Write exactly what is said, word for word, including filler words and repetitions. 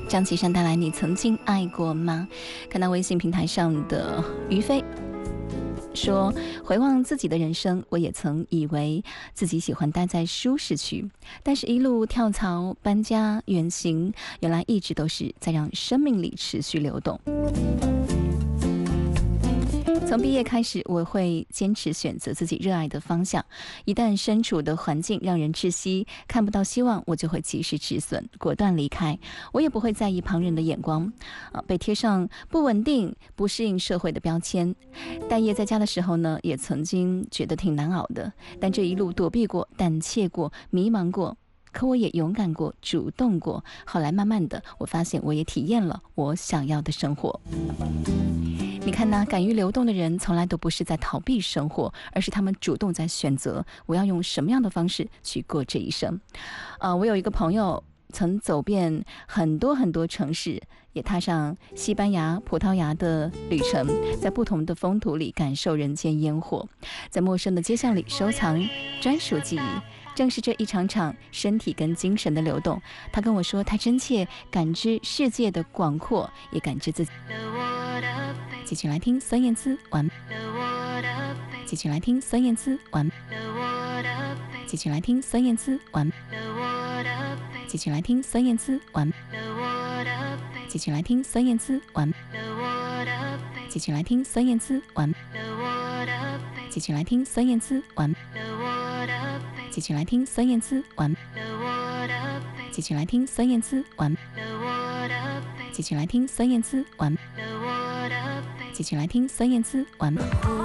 张启山带来你曾经爱过吗？看到微信平台上的于飞说，回望自己的人生，我也曾以为自己喜欢待在舒适区，但是一路跳槽、搬家、远行，原来一直都是在让生命里持续流动。从毕业开始，我会坚持选择自己热爱的方向。一旦身处的环境让人窒息，看不到希望，我就会及时止损，果断离开。我也不会在意旁人的眼光，啊，被贴上不稳定、不适应社会的标签。待业在家的时候呢，也曾经觉得挺难熬的，但这一路躲避过、胆怯过、迷茫过。可我也勇敢过，主动过。后来慢慢的，我发现我也体验了我想要的生活。你看呢？敢于流动的人从来都不是在逃避生活，而是他们主动在选择我要用什么样的方式去过这一生。呃，我有一个朋友曾走遍很多很多城市，也踏上西班牙、葡萄牙的旅程，在不同的风土里感受人间烟火，在陌生的街巷里收藏专属记忆。正是这一场场身体跟精神的流动，他跟我说，他真切感知世界的广阔，也感知自己。继续来听孙燕姿完，继续来听孙燕姿完，继续来听孙燕姿完，继续来听孙燕姿完，继续来听孙燕姿完，继续来听孙燕姿完，继续来听孙燕姿完，继续来听孙燕姿完，继续来听孙燕姿完，继续来听孙燕姿完，继续来听孙燕姿完。